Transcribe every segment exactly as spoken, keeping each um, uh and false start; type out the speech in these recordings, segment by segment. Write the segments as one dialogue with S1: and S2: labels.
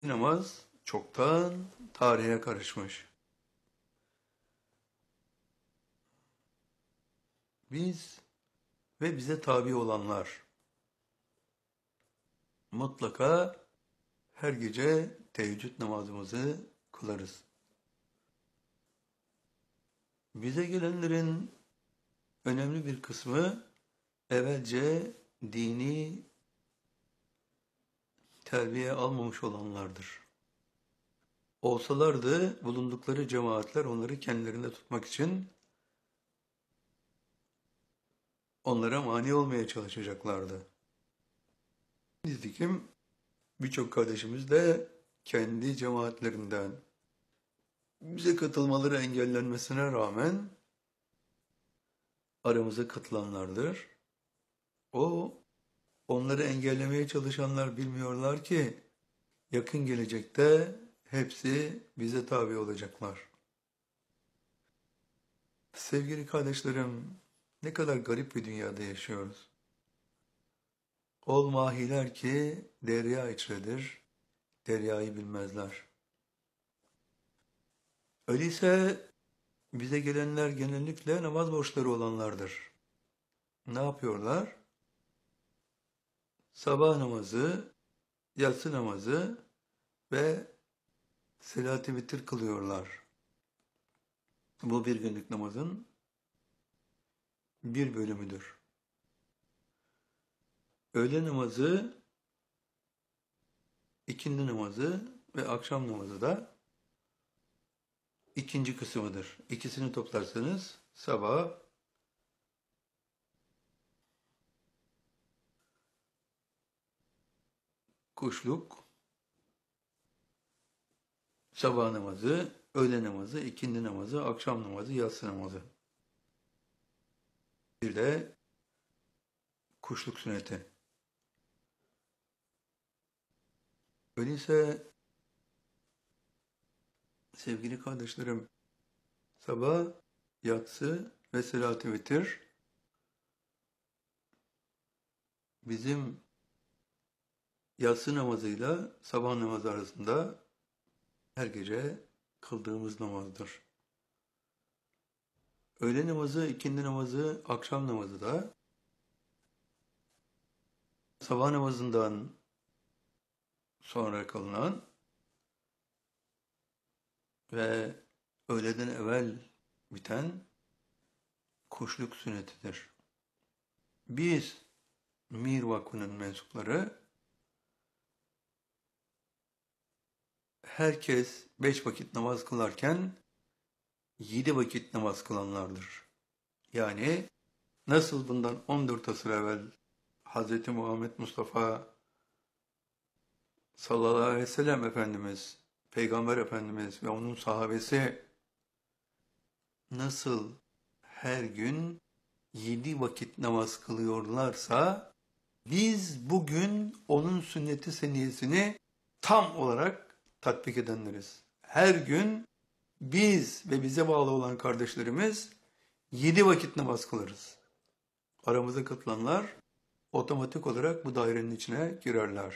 S1: Namaz çoktan tarihe karışmış. Biz ve bize tabi olanlar mutlaka her gece teheccüd namazımızı kılarız. Bize gelenlerin önemli bir kısmı evvelce dini terbiye almamış olanlardır. Olsalardı bulundukları cemaatler onları kendilerinde tutmak için onlara mani olmaya çalışacaklardı. Nitekim birçok kardeşimiz de kendi cemaatlerinden bize katılmaları engellenmesine rağmen aramıza katılanlardır. O, onları engellemeye çalışanlar bilmiyorlar ki yakın gelecekte hepsi bize tabi olacaklar. Sevgili kardeşlerim, ne kadar garip bir dünyada yaşıyoruz. Ol mahiler ki derya içredir, deryayı bilmezler. Öyleyse bize gelenler genellikle namaz borçları olanlardır. Ne yapıyorlar? Sabah namazı, yatsı namazı ve selat-ı vitir kılıyorlar. Bu bir günlük namazın bir bölümüdür. Öğle namazı, ikindi namazı ve akşam namazı da ikinci kısmıdır. İkisini toplarsanız sabah, kuşluk, sabah namazı, öğle namazı, ikindi namazı, akşam namazı, yatsı namazı. Bir de kuşluk sünneti. Öyleyse sevgili kardeşlerim, sabah, yatsı ve selat-ı vitir bizim yatsı namazıyla sabah namazı arasında her gece kıldığımız namazdır. Öğle namazı, ikindi namazı, akşam namazı da sabah namazından sonra kılınan ve öğleden evvel biten kuşluk sünnetidir. Biz Mir Vakfı'nın mensupları herkes beş vakit namaz kılarken yedi vakit namaz kılanlardır. Yani nasıl bundan on dört asır evvel Hz. Muhammed Mustafa sallallahu aleyhi ve sellem Efendimiz, Peygamber Efendimiz ve onun sahabesi nasıl her gün yedi vakit namaz kılıyorlarsa biz bugün onun sünnet-i seniyesini tam olarak tatbik edenleriz. Her gün biz ve bize bağlı olan kardeşlerimiz yedi vakit namaz kılarız. Aramıza katılanlar otomatik olarak bu dairenin içine girerler.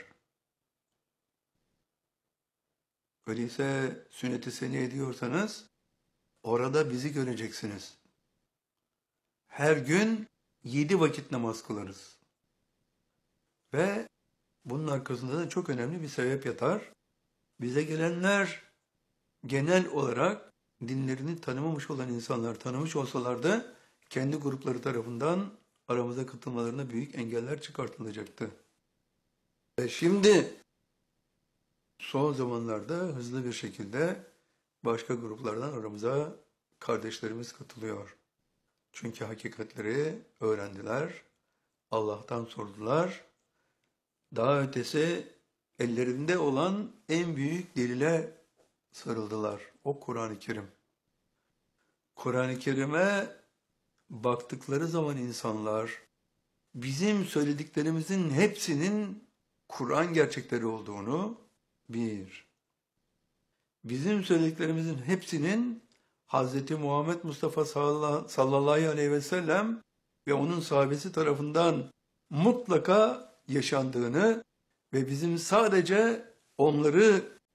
S1: Öyleyse sünnet-i seniye ediyorsanız orada bizi göreceksiniz. Her gün yedi vakit namaz kılarız. Ve bunun arkasında da çok önemli bir sebep yatar. Bize gelenler genel olarak dinlerini tanımamış olan insanlar, tanımış olsalar da kendi grupları tarafından aramıza katılmalarına büyük engeller çıkartılacaktı. E şimdi son zamanlarda hızlı bir şekilde başka gruplardan aramıza kardeşlerimiz katılıyor. Çünkü hakikatleri öğrendiler, Allah'tan sordular. Daha ötesi ellerinde olan en büyük delile sarıldılar. O Kur'an-ı Kerim. Kur'an-ı Kerim'e baktıkları zaman insanlar bizim söylediklerimizin hepsinin Kur'an gerçekleri olduğunu, bir, bizim söylediklerimizin hepsinin Hz. Muhammed Mustafa sallallahu aleyhi ve sellem ve onun sahabesi tarafından mutlaka yaşandığını ve bizim sadece onları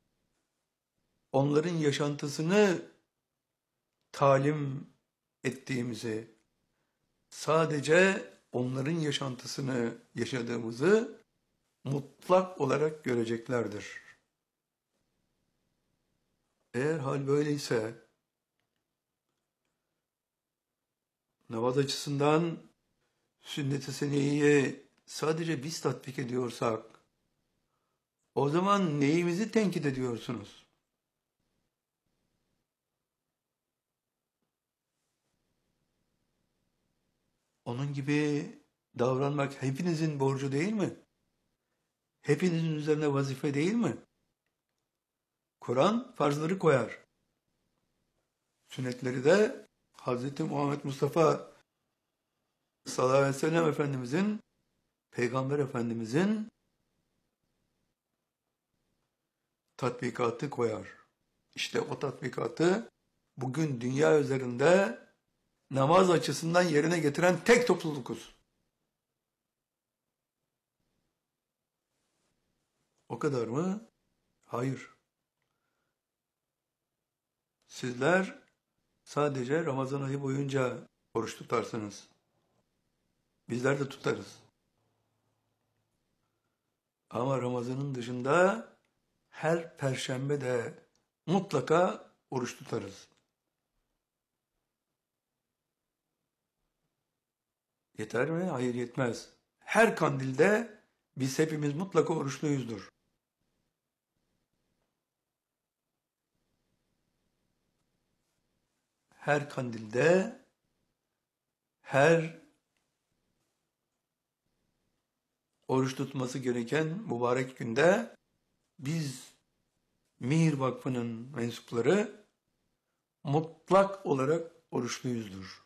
S1: onların yaşantısını talim ettiğimizi, sadece onların yaşantısını yaşadığımızı mutlak olarak göreceklerdir. Eğer hal böyleyse, namaz açısından sünnet-i seniyyeyi sadece biz tatbik ediyorsak, o zaman neyimizi tenkit ediyorsunuz? Onun gibi davranmak hepinizin borcu değil mi? Hepinizin üzerine vazife değil mi? Kur'an farzları koyar. Sünnetleri de Hazreti Muhammed Mustafa sallallahu aleyhi ve sellem Efendimizin, Peygamber Efendimizin tatbikatı koyar. İşte o tatbikatı bugün dünya üzerinde namaz açısından yerine getiren tek toplulukuz. O kadar mı? Hayır. Sizler sadece Ramazan ayı boyunca oruç tutarsınız. Bizler de tutarız. Ama Ramazan'ın dışında her perşembe de mutlaka oruç tutarız. Yeter mi? Hayır, yetmez. Her kandilde biz hepimiz mutlaka oruçluyuzdur. Her kandilde, her oruç tutması gereken mübarek günde biz Mihir Vakfı'nın mensupları mutlak olarak oruçluyuzdur.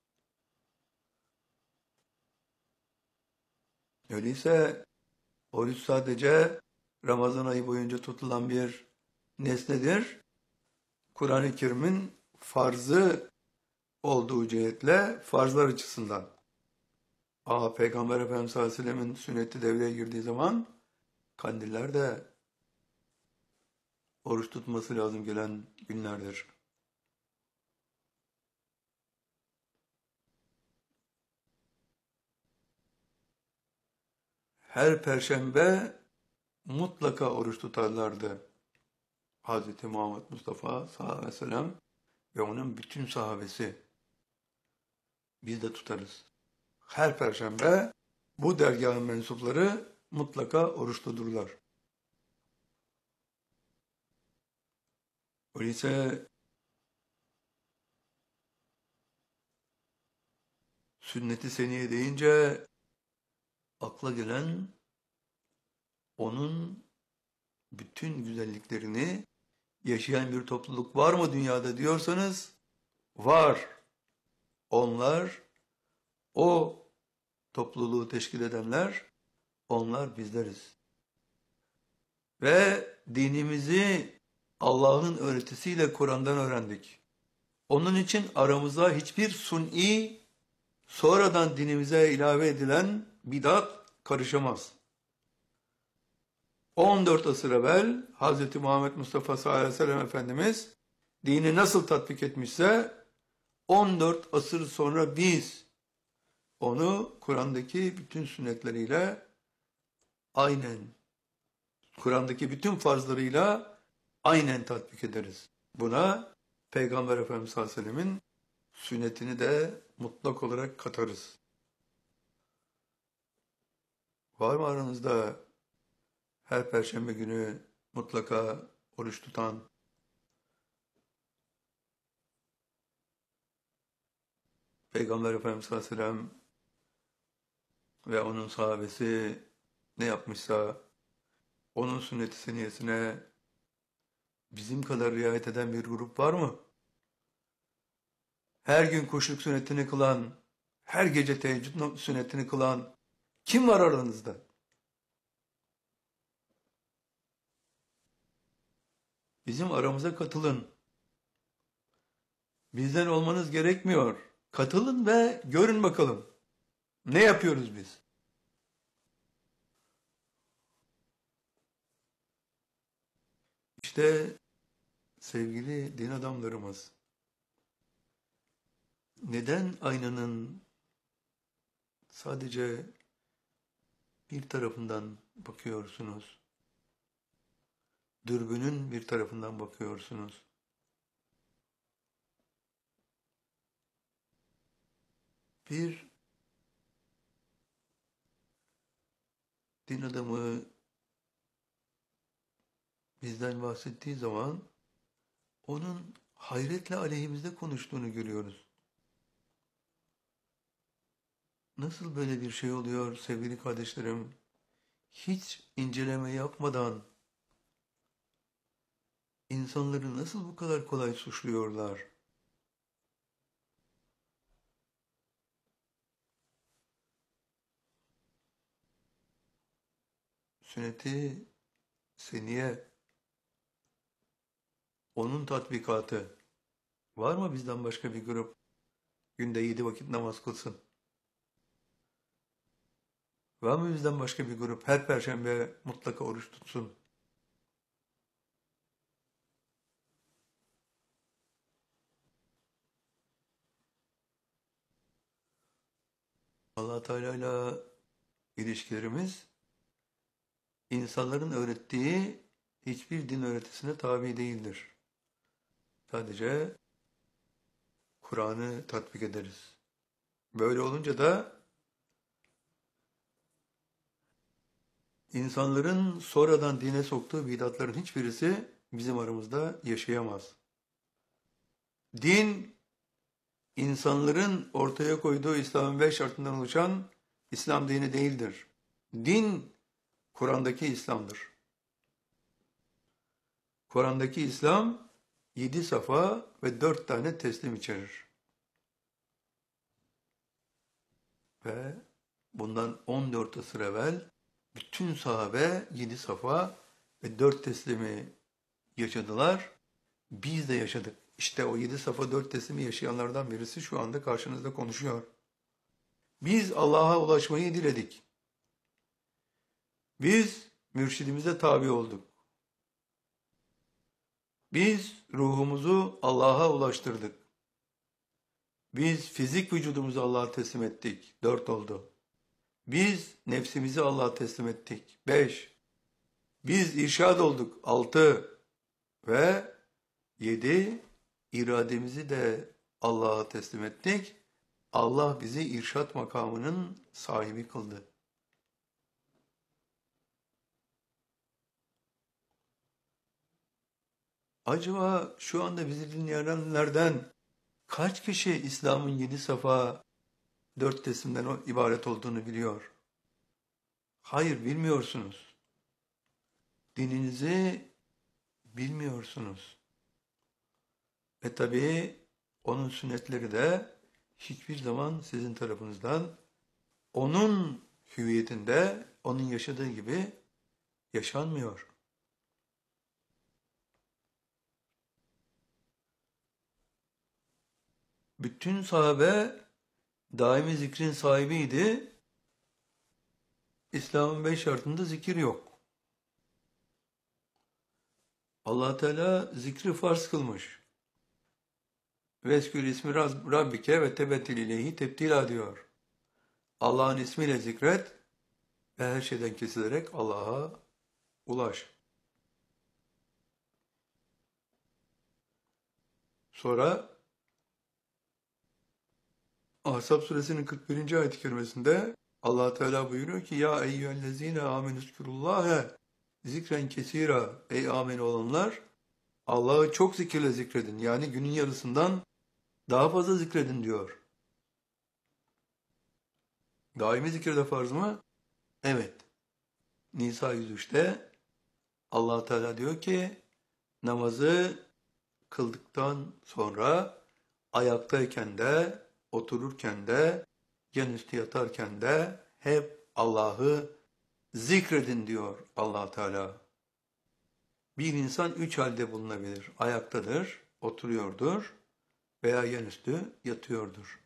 S1: Öyleyse oruç sadece Ramazan ayı boyunca tutulan bir nesnedir. Kur'an-ı Kerim'in farzı olduğu cihetle farzlar açısından. Aa, Peygamber Efendimiz sallallahu aleyhi ve sellem'in sünneti devreye girdiği zaman kandiller de oruç tutması lazım gelen günlerdir. Her perşembe mutlaka oruç tutarlardı Hazreti Muhammed Mustafa sallallahu aleyhi ve sellem ve onun bütün sahabesi. Biz de tutarız. Her perşembe bu dergahın mensupları mutlaka oruçludurlar. Öyleyse sünnet-i seniye deyince akla gelen onun bütün güzelliklerini yaşayan bir topluluk var mı dünyada diyorsanız, var. Onlar, o topluluğu teşkil edenler, onlar bizleriz. Ve dinimizi Allah'ın öğretisiyle Kur'an'dan öğrendik. Onun için aramıza hiçbir suni, sonradan dinimize ilave edilen bidat karışamaz. on dört asır evvel Hz. Muhammed Mustafa sallallahu aleyhi ve sellem Efendimiz dini nasıl tatbik etmişse on dört asır sonra biz onu Kur'an'daki bütün sünnetleriyle aynen, Kur'an'daki bütün farzlarıyla aynen tatbik ederiz. Buna Peygamber Efendimiz sallallahu aleyhi ve sellemin sünnetini de mutlak olarak katarız. Var mı aranızda her perşembe günü mutlaka oruç tutan, Peygamber Efendimiz sallallahu aleyhi ve sellem ve onun sahabesi ne yapmışsa onun sünnet-i seniyesine bizim kadar riayet eden bir grup var mı? Her gün kuşluk sünnetini kılan, her gece teheccüd sünnetini kılan kim var aranızda? Bizim aramıza katılın. Bizden olmanız gerekmiyor. Katılın ve görün bakalım. Ne yapıyoruz biz? İşte Sevgili din adamlarımız, neden aynanın sadece bir tarafından bakıyorsunuz? Dürbünün bir tarafından bakıyorsunuz. Bir din adamı bizden bahsettiği zaman onun hayretle aleyhimizde konuştuğunu görüyoruz. Nasıl böyle bir şey oluyor sevgili kardeşlerim? Hiç inceleme yapmadan insanları nasıl bu kadar kolay suçluyorlar? Sünnet-i seniye, onun tatbikatı. Var mı bizden başka bir grup günde yedi vakit namaz kılsın? Var mı bizden başka bir grup her perşembe mutlaka oruç tutsun? Allah Teala ile ilişkilerimiz insanların öğrettiği hiçbir din öğretisine tabi değildir. Sadece Kur'an'ı tatbik ederiz. Böyle olunca da insanların sonradan dine soktuğu bidatların hiçbirisi bizim aramızda yaşayamaz. Din, insanların ortaya koyduğu İslam'ın beş şartından oluşan İslam dini değildir. Din, Kur'an'daki İslam'dır. Kur'an'daki İslam, yedi safa ve dört tane teslim içerir. Ve bundan on dört asır evvel bütün sahabe yedi safa ve dört teslimi yaşadılar. Biz de yaşadık. İşte o yedi safa dört teslimi yaşayanlardan birisi şu anda karşınızda konuşuyor. Biz Allah'a ulaşmayı diledik. Biz mürşidimize tabi olduk. Biz ruhumuzu Allah'a ulaştırdık. Biz fizik vücudumuzu Allah'a teslim ettik. Dört oldu. Biz nefsimizi Allah'a teslim ettik. Beş. Biz irşad olduk. Altı. Ve yedi. İrademizi de Allah'a teslim ettik. Allah bizi irşat makamının sahibi kıldı. Acaba şu anda bizi dinleyenlerden kaç kişi İslam'ın yedi safa, dört teslimden ibaret olduğunu biliyor? Hayır, bilmiyorsunuz. Dininizi bilmiyorsunuz. Ve tabii onun sünnetleri de hiçbir zaman sizin tarafınızdan onun hüviyetinde, onun yaşadığı gibi yaşanmıyor. Bütün sahabe daimi zikrin sahibiydi. İslam'ın beş şartında zikir yok. Allah Teala zikri farz kılmış. Veskür ismi Rabbike ve tebettil ileyhi tebdila diyor. Allah'ın ismiyle zikret ve her şeyden kesilerek Allah'a ulaş. Sonra Ahzab suresinin kırk birinci ayet-i kerimesinde Allah Teala buyuruyor ki ya eyyühellezine amenüzkurullâhe zikren kesira, ey amin olanlar Allah'ı çok zikirle zikredin. Yani günün yarısından daha fazla zikredin diyor. Daimi zikir de farz mı? Evet. Nisa yüz üçte Allah Teala diyor ki namazı kıldıktan sonra ayaktayken de, otururken de, yanüstü yatarken de hep Allah'ı zikredin diyor Allah Teala. Bir insan üç halde bulunabilir. Ayaktadır, oturuyordur veya yanüstü yatıyordur.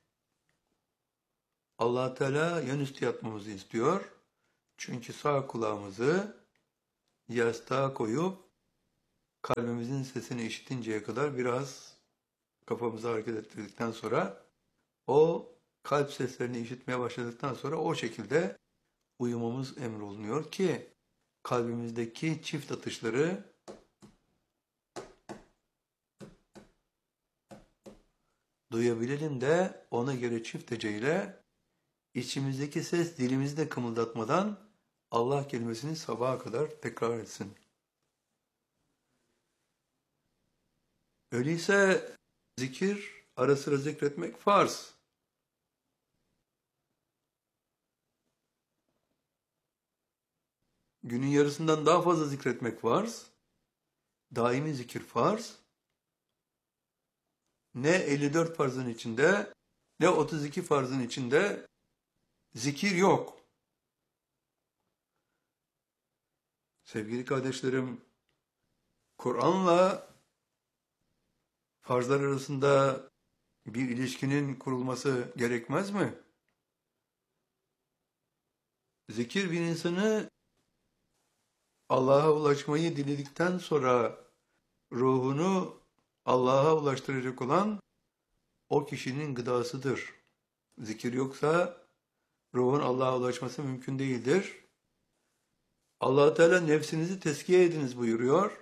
S1: Allah Teala yanüstü yatmamızı istiyor. Çünkü sağ kulağımızı yastığa koyup kalbimizin sesini işitinceye kadar biraz kafamızı hareket ettirdikten sonra o kalp seslerini işitmeye başladıktan sonra o şekilde uyumamız emrolunuyor ki kalbimizdeki çift atışları duyabilelim de ona göre çift heceyle içimizdeki ses dilimizde kımıldatmadan Allah kelimesini sabaha kadar tekrar etsin. Öyleyse zikir, ara sıra zikretmek farz. Günün yarısından daha fazla zikretmek farz. Daimi zikir farz. Ne elli dört farzın içinde ne otuz iki farzın içinde zikir yok. Sevgili kardeşlerim, Kur'an'la farzlar arasında bir ilişkinin kurulması gerekmez mi? Zikir bir insanı Allah'a ulaşmayı diledikten sonra ruhunu Allah'a ulaştıracak olan o kişinin gıdasıdır. Zikir yoksa ruhun Allah'a ulaşması mümkün değildir. Allah Teala nefsinizi tezkiye ediniz buyuruyor.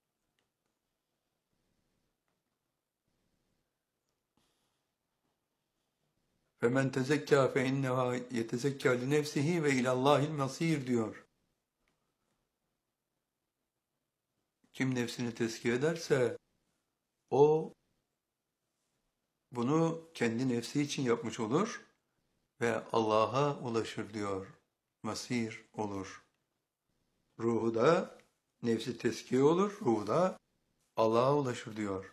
S1: Femen tezekka fe inneha yetezekka li nefsihi ve ilallahil masir diyor. Kim nefsini tezkiye ederse o bunu kendi nefsi için yapmış olur ve Allah'a ulaşır diyor. Masir olur. Ruhu da nefsi tezkiye olur, ruhu da Allah'a ulaşır diyor.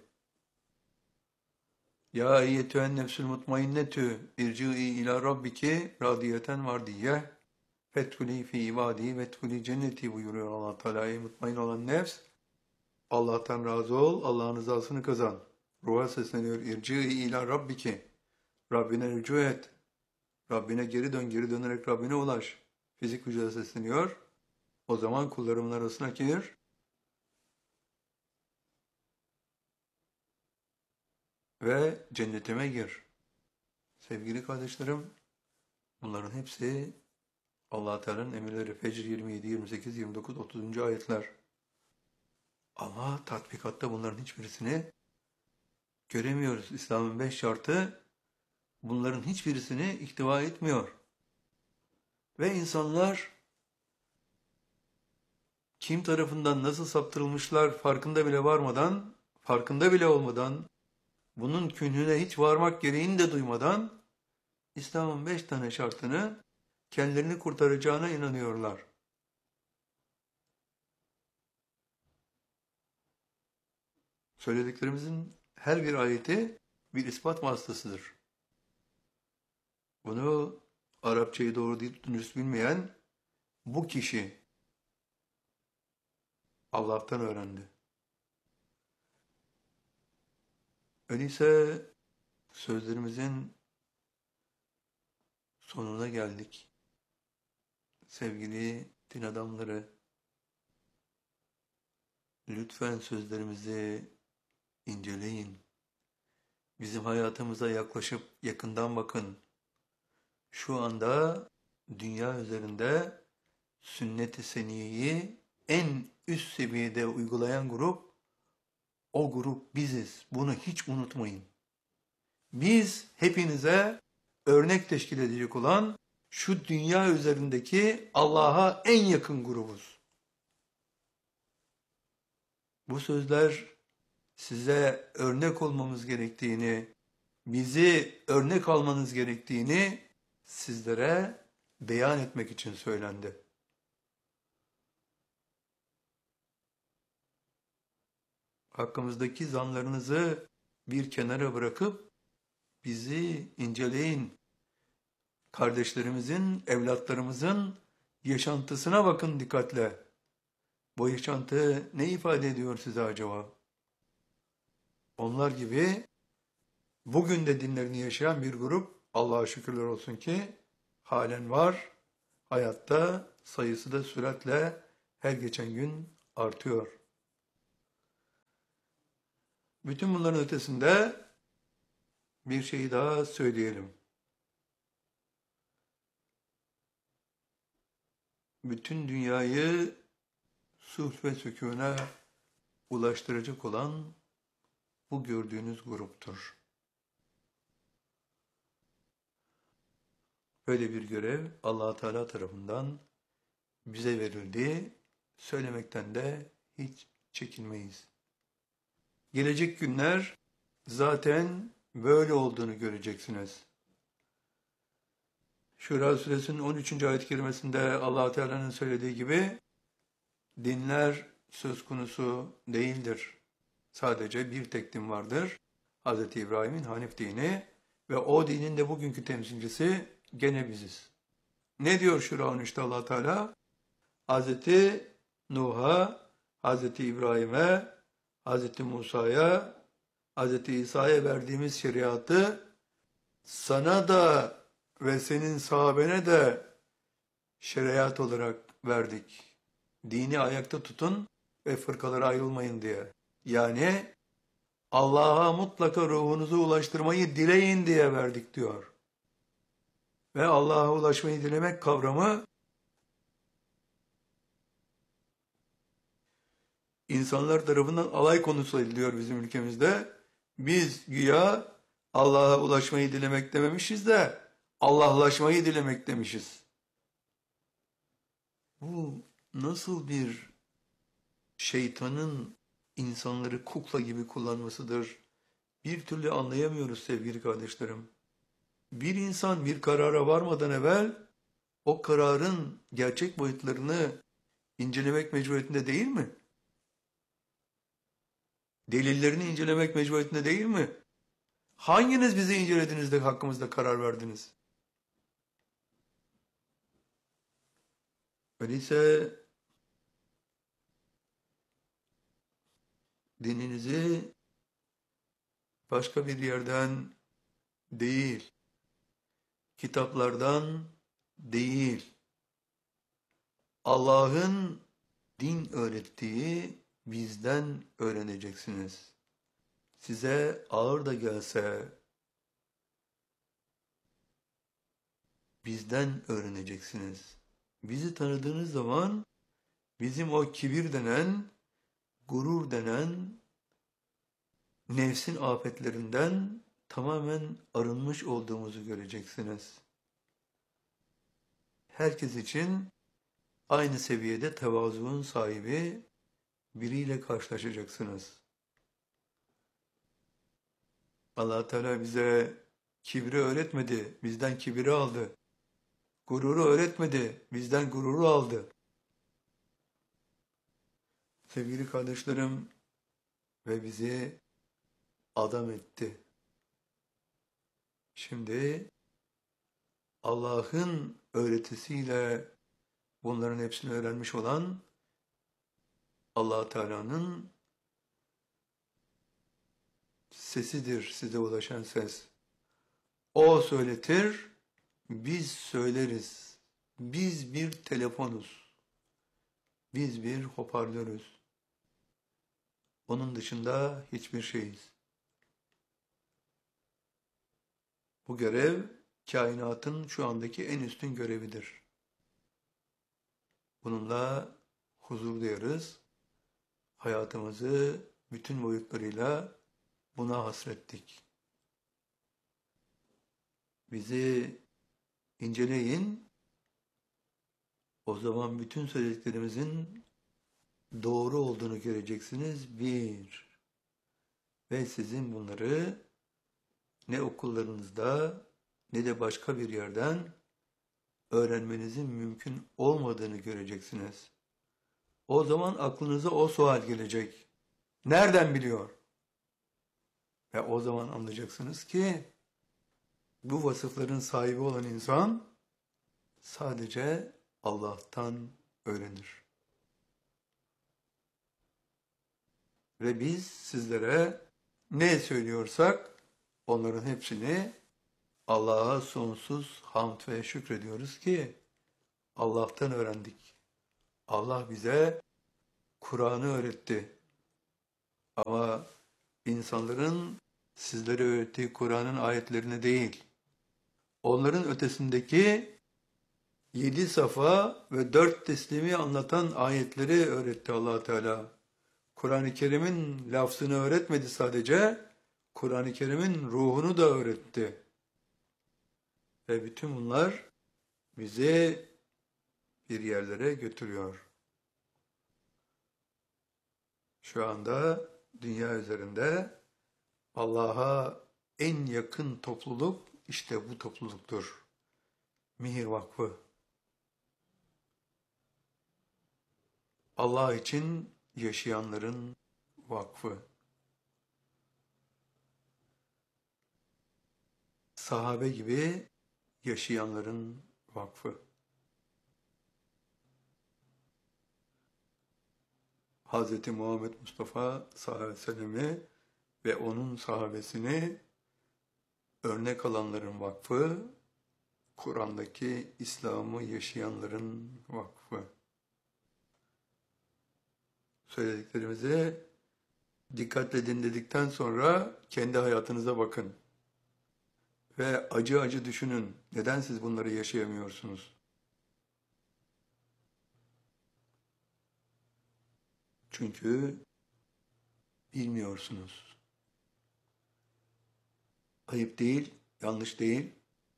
S1: Ya eyyetühen nefsül mutmainnetü irci'i ila rabbiki radiyeten vardiyye fethuli fi ibadi vethuli cenneti buyuruyor Allah Teala. Ey mutmain olan nefs, Allah'tan razı ol, Allah'ın rızasını kazan. Ruha sesleniyor. İrci'i ila rabbiki. Rabbine rücu et. Rabbine geri dön, geri dönerek Rabbine ulaş. Fizik vücuda sesleniyor. O zaman kullarımın arasına gir. Ve cennetime gir. Sevgili kardeşlerim, bunların hepsi Allah Teala'nın emirleri. Fecr yirmi yedi, yirmi sekiz, yirmi dokuz, otuzuncu ayetler. Ama tatbikatta bunların hiçbirisini göremiyoruz. İslam'ın beş şartı bunların hiçbirisini ihtiva etmiyor. Ve insanlar kim tarafından nasıl saptırılmışlar farkında bile varmadan, farkında bile olmadan, bunun künhüne hiç varmak gereğini de duymadan İslam'ın beş tane şartını kendilerini kurtaracağına inanıyorlar. Söylediklerimizin her bir ayeti bir ispat vasıtasıdır. Bunu Arapçayı doğru dürüst bilmeyen bu kişi Allah'tan öğrendi. Öyleyse sözlerimizin sonuna geldik. Sevgili din adamları, lütfen sözlerimizi inceleyin. Bizim hayatımıza yaklaşıp yakından bakın. Şu anda dünya üzerinde sünnet-i seniyeyi en üst seviyede uygulayan grup, o grup biziz. Bunu hiç unutmayın. Biz hepinize örnek teşkil edecek olan şu dünya üzerindeki Allah'a en yakın grubuz. Bu sözler size örnek olmamız gerektiğini, bizi örnek almanız gerektiğini sizlere beyan etmek için söylendi. Hakkımızdaki zanlarınızı bir kenara bırakıp bizi inceleyin. Kardeşlerimizin, evlatlarımızın yaşantısına bakın dikkatle. Bu yaşantı ne ifade ediyor size acaba? Onlar gibi bugün de dinlerini yaşayan bir grup Allah'a şükürler olsun ki halen var. Hayatta sayısı da süratle her geçen gün artıyor. Bütün bunların ötesinde bir şeyi daha söyleyelim. Bütün dünyayı sulh ve sükûne ulaştıracak olan bu gördüğünüz gruptur. Böyle bir görev Allah Teala tarafından bize verildi. Söylemekten de hiç çekinmeyiz. Gelecek günler zaten böyle olduğunu göreceksiniz. Şura suresinin on üçüncü ayet-i kerimesinde Allah Teala'nın söylediği gibi dinler söz konusu değildir. Sadece bir tek din vardır. Hz. İbrahim'in Hanif dini ve o dinin de bugünkü temsilcisi gene biziz. Ne diyor Şura on üçte Allah Teala? Hz. Nuh'a, Hz. İbrahim'e, Hz. Musa'ya, Hz. İsa'ya verdiğimiz şeriatı sana da ve senin sahabene de şeriat olarak verdik. Dini ayakta tutun ve fırkalara ayrılmayın diye. Yani Allah'a mutlaka ruhunuzu ulaştırmayı dileyin diye verdik diyor. Ve Allah'a ulaşmayı dilemek kavramı insanlar tarafından alay konusu ediliyor bizim ülkemizde. Biz güya Allah'a ulaşmayı dilemek dememişiz de Allah'laşmayı dilemek demişiz. Bu nasıl bir şeytanın insanları kukla gibi kullanmasıdır? Bir türlü anlayamıyoruz sevgili kardeşlerim. Bir insan bir karara varmadan evvel o kararın gerçek boyutlarını incelemek mecburiyetinde değil mi? Delillerini incelemek mecburiyetinde değil mi? Hanginiz bizi incelediniz de hakkımızda karar verdiniz? Öyleyse dininizi başka bir yerden değil, kitaplardan değil, Allah'ın din öğrettiği bizden öğreneceksiniz. Size ağır da gelse bizden öğreneceksiniz. Bizi tanıdığınız zaman bizim o kibir denen, gurur denen nefsin afetlerinden tamamen arınmış olduğumuzu göreceksiniz. Herkes için aynı seviyede tevazuun sahibi biriyle karşılaşacaksınız. Allah Teala bize kibri öğretmedi, bizden kibri aldı. Gururu öğretmedi, bizden gururu aldı. Sevgili kardeşlerim, ve bizi adam etti. Şimdi Allah'ın öğretisiyle bunların hepsini öğrenmiş olan Allah Teala'nın sesidir size ulaşan ses. O söyletir, biz söyleriz. Biz bir telefonuz. Biz bir hoparlörüz. Onun dışında hiçbir şeyiz. Bu görev kainatın şu andaki en üstün görevidir. Bununla huzur duyarız. Hayatımızı bütün boyutlarıyla buna hasrettik. Bizi inceleyin. O zaman bütün söylediklerimizin doğru olduğunu göreceksiniz. Bir. Ve sizin bunları ne okullarınızda ne de başka bir yerden öğrenmenizin mümkün olmadığını göreceksiniz. O zaman aklınıza o sual gelecek. Nereden biliyor? Ve o zaman anlayacaksınız ki bu vasıfların sahibi olan insan sadece Allah'tan öğrenir. Ve biz sizlere ne söylüyorsak onların hepsini Allah'a sonsuz hamd ve şükrediyoruz ki Allah'tan öğrendik. Allah bize Kur'an'ı öğretti. Ama insanların sizlere öğrettiği Kur'an'ın ayetlerini değil, onların ötesindeki yedi safa ve dört teslimi anlatan ayetleri öğretti Allah Teala. Kur'an-ı Kerim'in lafzını öğretmedi sadece, Kur'an-ı Kerim'in ruhunu da öğretti. Ve bütün bunlar bizi bir yerlere götürüyor. Şu anda dünya üzerinde Allah'a en yakın topluluk işte bu topluluktur. Mihir Vakfı. Allah için yaşayanların vakfı. Sahabe gibi yaşayanların vakfı. Hz. Muhammed Mustafa sallallahu aleyhi ve sellem'i ve onun sahabesini örnek alanların vakfı, Kur'an'daki İslam'ı yaşayanların vakfı. Söylediklerimizi dikkatle dinledikten sonra kendi hayatınıza bakın. Ve acı acı düşünün. Neden siz bunları yaşayamıyorsunuz? Çünkü bilmiyorsunuz. Ayıp değil, yanlış değil.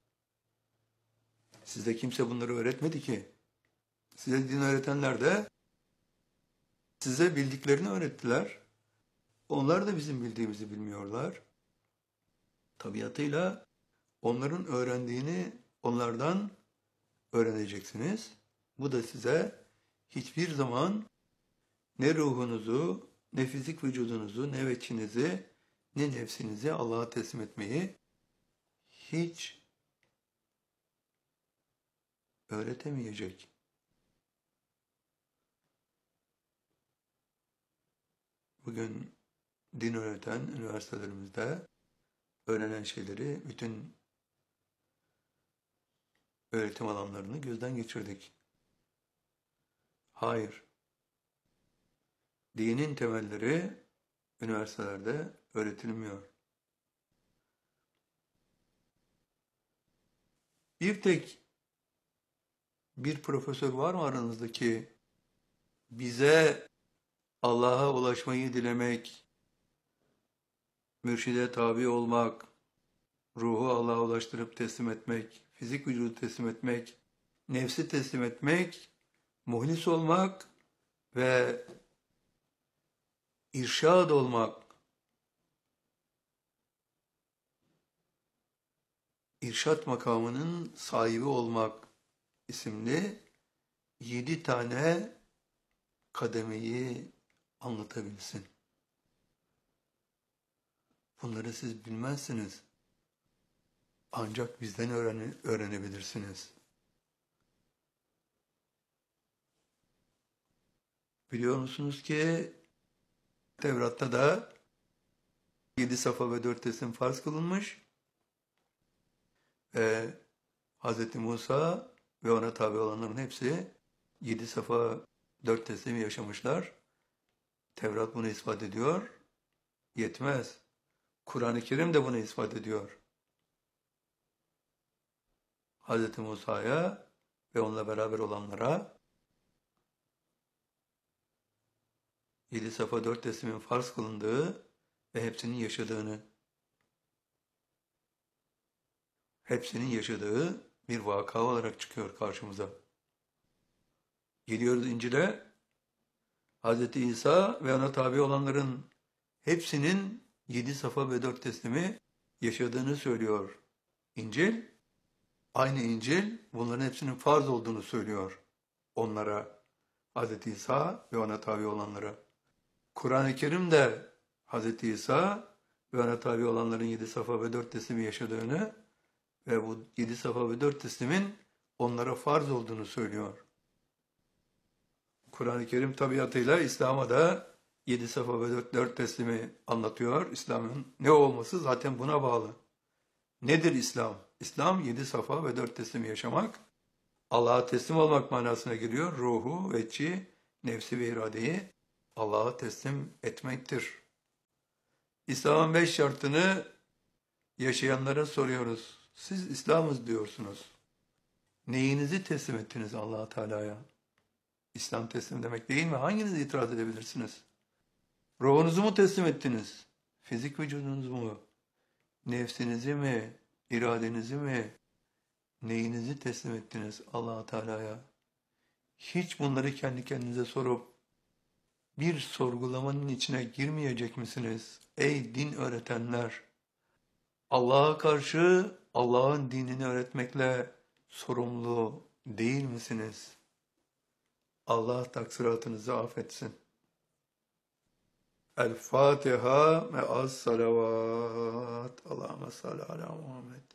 S1: Size kimse bunları öğretmedi ki. Size din öğretenler de size bildiklerini öğrettiler. Onlar da bizim bildiğimizi bilmiyorlar. Tabiatıyla onların öğrendiğini onlardan öğreneceksiniz. Bu da size hiçbir zaman ne ruhunuzu, ne fizik vücudunuzu, ne veçinizi, ne nefsinizi Allah'a teslim etmeyi hiç öğretemeyecek. Bugün din öğreten üniversitelerimizde öğrenen şeyleri bütün öğretim alanlarını gözden geçirdik. Hayır. Dinin temelleri üniversitelerde öğretilmiyor. Bir tek bir profesör var mı aranızdaki bize Allah'a ulaşmayı dilemek, mürşide tabi olmak, ruhu Allah'a ulaştırıp teslim etmek, fizik vücudu teslim etmek, nefsi teslim etmek, muhlis olmak ve irşad olmak, irşat makamının sahibi olmak isimli yedi tane kademeyi anlatabilsin. Bunları siz bilmezsiniz. Ancak bizden öğrene, öğrenebilirsiniz. Biliyor musunuz ki Tevrat'ta da yedi safa ve dört teslim farz kılınmış ve Hz. Musa ve ona tabi olanların hepsi yedi safa dört teslimi yaşamışlar. Tevrat bunu ispat ediyor. Yetmez. Kur'an-ı Kerim de bunu ispat ediyor. Hz. Musa'ya ve onunla beraber olanlara yedi safa dört teslimin farz kılındığı ve hepsinin yaşadığını, hepsinin yaşadığı bir vaka olarak çıkıyor karşımıza. Geliyoruz İncil'e, Hz. İsa ve ona tabi olanların hepsinin yedi safa ve dört teslimi yaşadığını söylüyor İncil. Aynı İncil bunların hepsinin farz olduğunu söylüyor onlara, Hz. İsa ve ona tabi olanlara. Kur'an-ı Kerim de Hz. İsa ve ona tabi olanların yedi safa ve dört teslimi yaşadığını ve bu yedi safa ve dört teslimin onlara farz olduğunu söylüyor. Kur'an-ı Kerim tabiatıyla İslam'a da yedi safa ve dört, dört teslimi anlatıyor. İslam'ın ne olması zaten buna bağlı. Nedir İslam? İslam yedi safa ve dört teslimi yaşamak, Allah'a teslim olmak manasına geliyor. Ruhu, vecci, nefsi ve iradeyi Allah'a teslim etmektir. İslam'ın beş şartını yaşayanlara soruyoruz. Siz İslam'ız diyorsunuz. Neyinizi teslim ettiniz Allah Teala'ya? İslam teslim demek değil mi? Hanginiz itiraz edebilirsiniz? Ruhunuzu mu teslim ettiniz? Fizik vücudunuzu mu? Nefsinizi mi? İradenizi mi? Neyinizi teslim ettiniz Allah Teala'ya? Hiç bunları kendi kendinize sorup bir sorgulamanın içine girmeyecek misiniz? Ey din öğretenler! Allah'a karşı Allah'ın dinini öğretmekle sorumlu değil misiniz? Allah taksiratınızı affetsin. El Fatiha ve as salavat. Allahümme salli ala Muhammed.